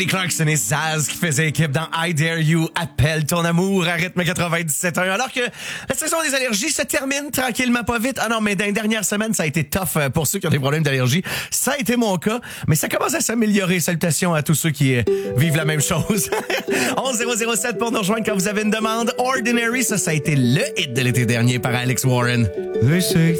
Kelly Clarkson et Zaz qui faisaient équipe dans I Dare You, Appelle ton amour à rythme 97.1. Alors que la saison des allergies se termine tranquillement pas vite. Ah non, mais dans les dernières semaines, ça a été tough pour ceux qui ont des problèmes d'allergie. Ça a été mon cas, mais ça commence à s'améliorer. Salutations à tous ceux qui vivent la même chose. 11007 pour nous rejoindre quand vous avez une demande. Ordinary, ça a été le hit de l'été dernier par Alex Warren. They say